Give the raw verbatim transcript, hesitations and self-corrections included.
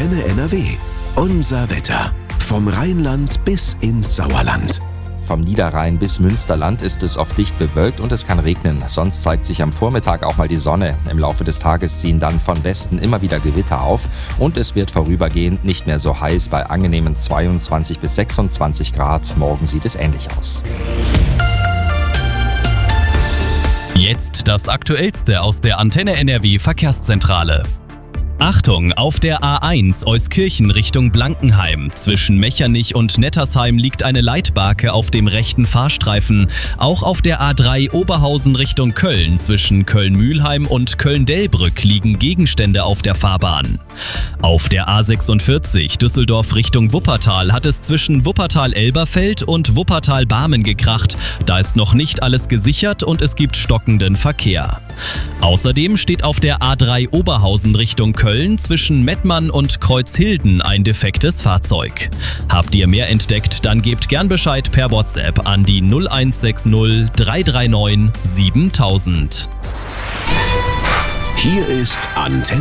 Antenne N R W. Unser Wetter. Vom Rheinland bis ins Sauerland. Vom Niederrhein bis Münsterland ist es oft dicht bewölkt und es kann regnen. Sonst zeigt sich am Vormittag auch mal die Sonne. Im Laufe des Tages ziehen dann von Westen immer wieder Gewitter auf und es wird vorübergehend nicht mehr so heiß bei angenehmen zweiundzwanzig bis sechsundzwanzig Grad. Morgen sieht es ähnlich aus. Jetzt das Aktuellste aus der Antenne N R W Verkehrszentrale. Achtung, auf der A eins Euskirchen Richtung Blankenheim. Zwischen Mechernich und Nettersheim liegt eine Leitbarke auf dem rechten Fahrstreifen. Auch auf der A drei Oberhausen Richtung Köln zwischen Köln-Mühlheim und Köln-Delbrück liegen Gegenstände auf der Fahrbahn. Auf der A sechsundvierzig Düsseldorf Richtung Wuppertal hat es zwischen Wuppertal-Elberfeld und Wuppertal-Barmen gekracht. Da ist noch nicht alles gesichert und es gibt stockenden Verkehr. Außerdem steht auf der A drei Oberhausen Richtung Köln zwischen Mettmann und Kreuzhilden ein defektes Fahrzeug. Habt ihr mehr entdeckt, dann gebt gern Bescheid per WhatsApp an die null eins sechs null drei drei neun siebentausend. Hier ist Antenne